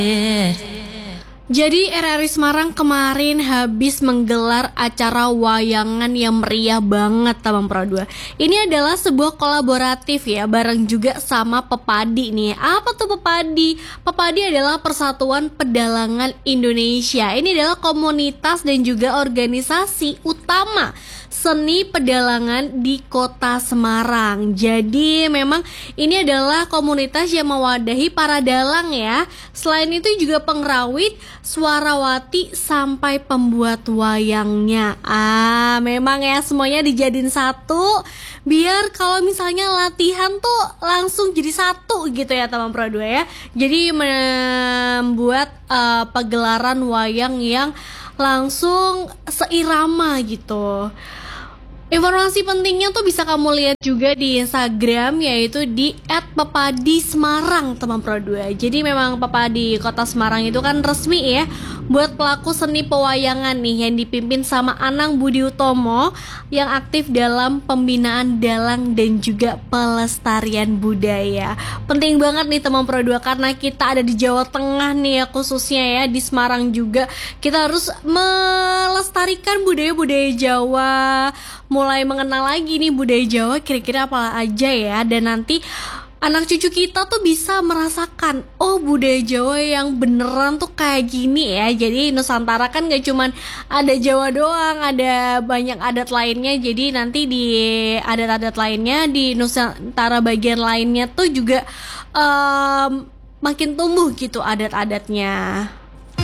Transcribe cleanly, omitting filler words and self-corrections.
Jadi RRI Semarang kemarin habis menggelar acara wayangan yang meriah banget Taman Pro 2. Ini adalah sebuah kolaboratif ya, bareng juga sama Pepadi nih. Apa tuh Pepadi? Pepadi adalah Persatuan Pedalangan Indonesia. Ini adalah komunitas dan juga organisasi utama seni pedalangan di kota Semarang. Jadi memang ini adalah komunitas yang mewadahi para dalang ya. Selain itu juga pengrawit, suarawati, sampai pembuat wayangnya. Memang ya semuanya dijadiin satu, biar kalau misalnya latihan tuh langsung jadi satu gitu ya Taman Pro 2 ya. Jadi membuat pagelaran wayang yang langsung seirama gitu. Informasi pentingnya tuh bisa kamu lihat juga di Instagram, yaitu di @pepadismarang Taman Pro 2. Jadi memang Pepadi Kota Semarang itu kan resmi ya buat pelaku seni pewayangan nih yang dipimpin sama Anang Budi Utomo yang aktif dalam pembinaan dalang dan juga pelestarian budaya. Penting banget nih Taman Pro 2 karena kita ada di Jawa Tengah nih ya, khususnya ya di Semarang juga. Kita harus melestarikan budaya-budaya Jawa, mulai mengenal lagi nih budaya Jawa kira-kira apa aja ya, dan nanti anak cucu kita tuh bisa merasakan oh budaya Jawa yang beneran tuh kayak gini ya. Jadi Nusantara kan gak cuman ada Jawa doang, ada banyak adat lainnya. Jadi nanti di adat-adat lainnya di Nusantara bagian lainnya tuh juga makin tumbuh gitu adat-adatnya.